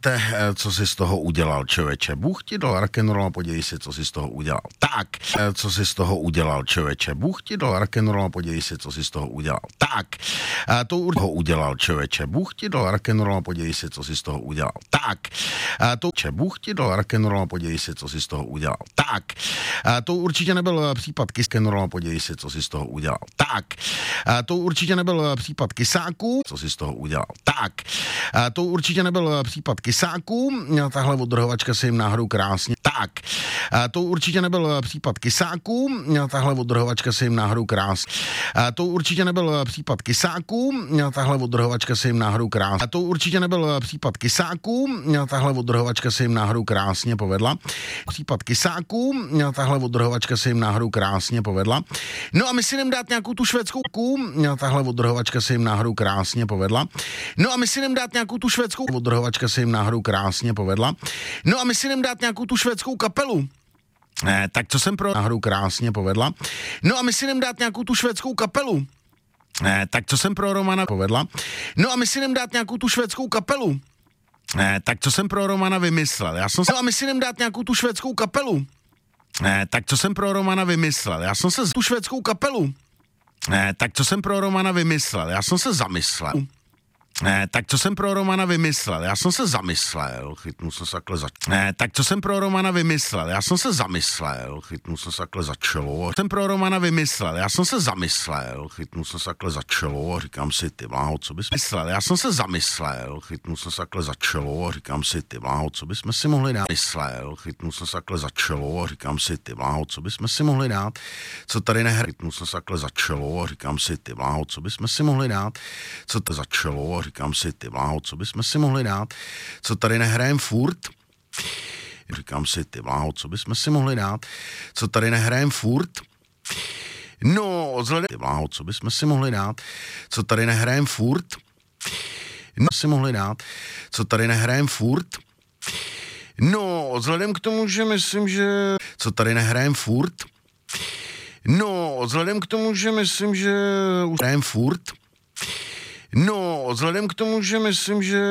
Co jsi z toho udělal, člověče? Bůh ti dal rock'n'roll a podívej se, co jsi z toho udělal. Tak, co jsi z toho udělal, člověče? Bůh ti dal rock'n'roll a podívej se, co jsi z toho udělal. Tak, to ho udělal, člověče. Bůh ti dal rock'n'roll a podívej se, co jsi z toho udělal. Tak, Bůh ti dal rock'n'roll a podívej se, co jsi z toho udělal. Tak, to určitě nebyl případ rock'n'roll a podívej se, co jsi z toho udělal. Tak, to určitě nebyl případ kysáků, co jsi z toho udělal. Tak, to určitě nebyl případ kysáků, tahle odrhovačka se jim náhodou krásně. Tak, to určitě nebyl případ kysáků, tahle odrhovačka se jim náhodou krásně. To určitě nebyl případ kysáků, tahle odrhovačka se jim náhodou krásně. To určitě nebyl případ kysáků, tahle odrhovačka se jim náhodou krásně povedla. Případ kysáků, tahle odrhovačka se jim náhodou krásně povedla. No a my si jdem dát nějakou tu švédskou tahle odrhovačka se jim náhodou krásně povedla. No a my si jdem dát nějakou tu švédskou odrhovačka se jim náhodou krásně povedla. No a my si jdem dát nějakou tu švédskou kapelu. Tak co jsem pro náhodou krásně povedla. No a my si jdem dát nějakou tu švédskou kapelu. Tak co jsem pro Romana povedla. No a my si jdem dát nějakou tu švédskou kapelu. Tak co jsem pro Romana vymyslel. No a my si jdem dát nějakou tu švédskou kapelu. Tak co jsem pro Romana vymyslel. Já jsem se tu švédskou kapelu. Tak co jsem pro Romana vymyslel. Já jsem se zamyslel. Tak co jsem pro Romana vymyslel. Já jsem se zamyslel. Chytnul jsem se takhle za... Tak co jsem pro Romana vymyslel. Já jsem se zamyslel. Chytnul jsem se takhle za čelo. Jsem pro Romana vymyslel. Já jsem se zamyslel. Chytnul jsem se takhle za čelo. Říkám si, ty vláho, co bys myslel. Já jsem se zamyslel. Chytnul jsem se takhle za čelo. Říkám si, ty vláho, co bychom si mohli dát. Myslel. Chytnul jsem se takhle za čelo. Říkám si, ty vláho, co bychom si mohli dát. Co tady nehraje. Chytnul jsem se takhle za čelo. Říkám si, ty vláho, co bychom si mohli dát. Co to za čelo. Říkám si, ty vláho, co bychom si mohli dát, co tady nehrajem furt. Říkám si, ty vláho, co bychom si mohli dát, co tady nehrajem furt. No, vzhledem, ty vláho, co bychom si mohli dát, co tady nehrajem furt. No, si mohli dát, co tady nehrajem furt. No, vzhledem k tomu, že myslím, že co tady nehrajem furt. No, vzhledem k tomu, že myslím, že už hrajem furt. No, vzhledem k tomu, že myslím, že...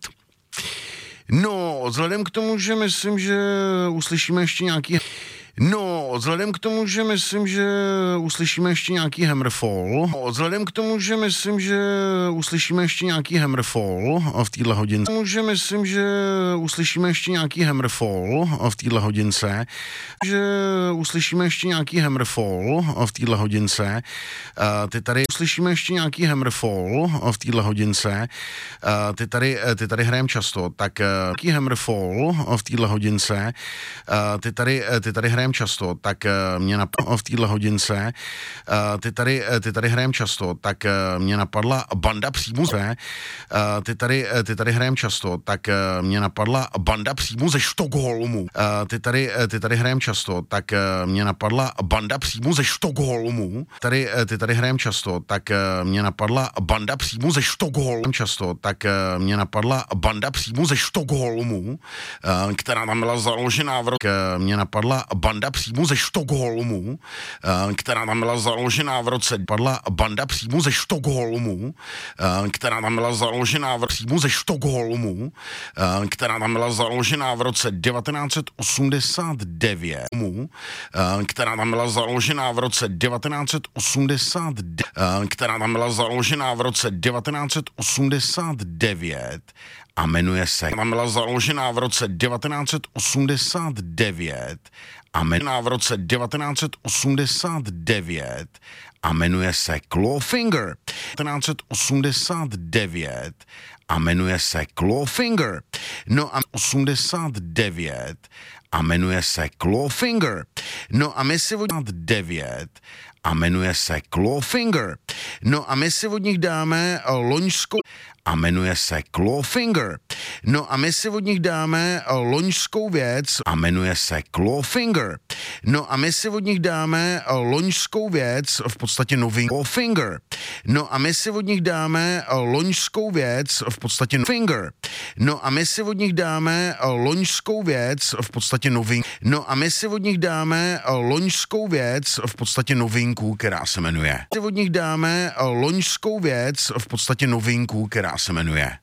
No, vzhledem k tomu, že myslím, že uslyšíme ještě nějaký... No, vzhledem k tomu, že myslím, že uslyšíme ještě nějaký Hammerfall. Vzhledem k tomu, že myslím, že uslyšíme ještě nějaký Hammerfall v téhle hodince. Že myslím, že uslyšíme ještě nějaký Hammerfall v téhle hodince. Že uslyšíme ještě nějaký Hammerfall v téhle hodince. Ty tady uslyšíme ještě nějaký Hammerfall v téhle hodince. Ty tady hrajem často, tak nějaký Hammerfall v téhle hodince. Ty tady hrajem často, tak mě napadla v téhle hodince, ty tady hrajem často, tak mě napadla banda přímo ze, ty tady hrajem často, tak mě napadla banda přímo ze Štokholmu, ty tady hrajem často, tak mě napadla banda přímo ze Štokholmu, ty tady hrajem často, tak mě napadla banda přímo ze Štokholmu, často, tak mě napadla banda přímo ze Štokholmu, která tam byla založená mě napadla banda přímo ze Štokholmu, která tam byla založená v roce, padla banda přímo ze Štokholmu, která tam byla založená přímo ze Štokholmu, která tam byla založená v roce 1989, která tam byla založená v roce 1989, která tam byla založená v roce 1989 a jmenuje se, tam byla založená v roce 1989 a jmenuje v roce 1989 a jmenuje se Clawfinger. 1989 a jmenuje se Clawfinger. No a 89 a jmenuje se Clawfinger. No a my si 9 a jmenuje se Clawfinger. No a my si od nich dáme loňskou a jmenuje se Clawfinger. No a my si od nich dáme loňskou věc a jmenuje se Clawfinger. No a my si od nich dáme loňskou věc, v podstatě nový Clawfinger. No a my si od nich dáme loňskou věc, v podstatě Finger. No a my si od nich dáme loňskou věc, v podstatě nový. No a my si od nich dáme loňskou věc, v podstatě novinku, která se jmenuje. My si od nich dáme loňskou věc, v podstatě novinku, která se jmenuje